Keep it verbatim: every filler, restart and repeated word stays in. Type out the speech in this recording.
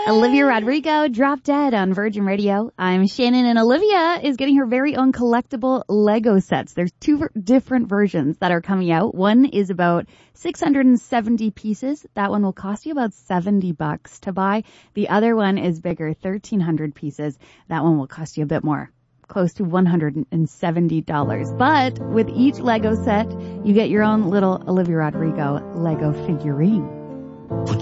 Olivia Rodrigo, Drop Dead on Virgin Radio. I'm Shannon, and Olivia is getting her very own collectible Lego sets. There's two ver- different versions that are coming out. One is about six hundred seventy pieces. That one will cost you about seventy bucks to buy. The other one is bigger, thirteen hundred pieces. That one will cost you a bit more, close to one hundred seventy dollars. But with each Lego set, you get your own little Olivia Rodrigo Lego figurine.